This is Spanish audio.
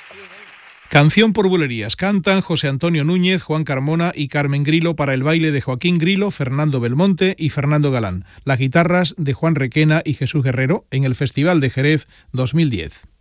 Canción por bulerías. Cantan José Antonio Núñez, Juan Carmona y Carmen Grilo para el baile de Joaquín Grilo, Fernando Belmonte y Fernando Galán. Las guitarras de Juan Requena y Jesús Guerrero en el Festival de Jerez 2010.